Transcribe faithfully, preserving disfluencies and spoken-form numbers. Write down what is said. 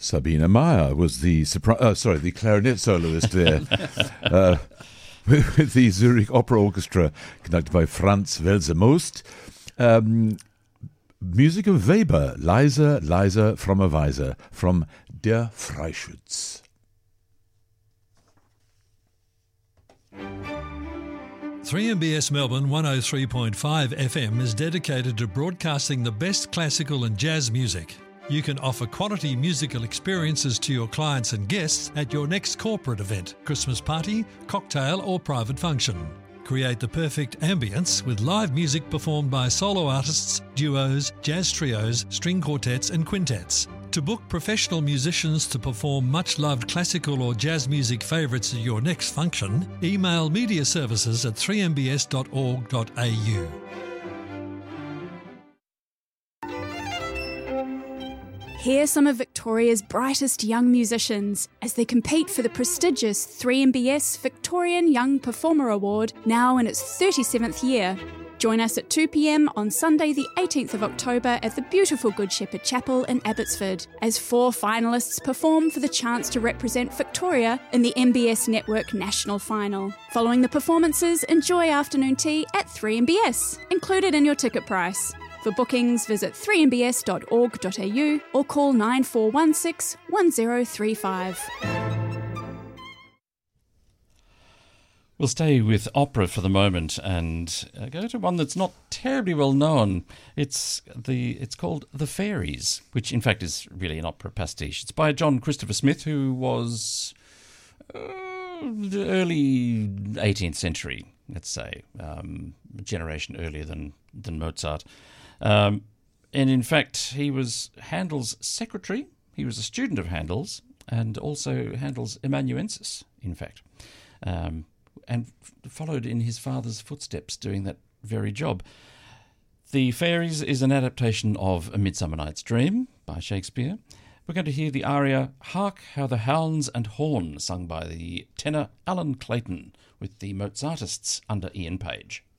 Sabine Meyer was the sopra- uh, sorry, the clarinet soloist there, uh, with, with the Zurich Opera Orchestra, conducted by Franz Welser-Most. Um, music of Weber, Leise, Leise, frommer Weise, from Der Freischütz. three M B S Melbourne one oh three point five F M is dedicated to broadcasting the best classical and jazz music. You can offer quality musical experiences to your clients and guests at your next corporate event, Christmas party, cocktail or private function. Create the perfect ambience with live music performed by solo artists, duos, jazz trios, string quartets and quintets. To book professional musicians to perform much-loved classical or jazz music favourites at your next function, email media services at three m b s dot org dot a u. Hear some of Victoria's brightest young musicians as they compete for the prestigious three M B S Victorian Young Performer Award, now in its thirty-seventh year. Join us at two p m on Sunday the eighteenth of October at the beautiful Good Shepherd Chapel in Abbotsford, as four finalists perform for the chance to represent Victoria in the M B S Network National Final. Following the performances, enjoy afternoon tea at three M B S, included in your ticket price. For bookings, visit three m b s dot org dot a u or call nine four one six, one zero three five. We'll stay with opera for the moment and uh, go to one that's not terribly well known. It's the it's called The Fairies, which in fact is really an opera pastiche. It's by John Christopher Smith, who was uh, the early eighteenth century, let's say, um, a generation earlier than, than Mozart. Um, and in fact, he was Handel's secretary. He was a student of Handel's and also Handel's amanuensis, in fact, um, and f- followed in his father's footsteps doing that very job. The Fairies is an adaptation of A Midsummer Night's Dream by Shakespeare. We're going to hear the aria Hark How the Hounds and Horn, sung by the tenor Alan Clayton, with the Mozartists under Ian Page.